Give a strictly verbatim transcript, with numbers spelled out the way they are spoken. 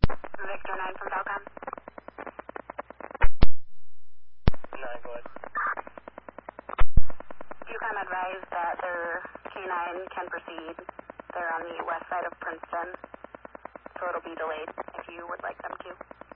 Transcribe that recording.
Victor nine from Falcon. nine, go ahead. You can advise that their K nine can proceed. They're on the west side of Princeton, so it'll be delayed if you would like them to.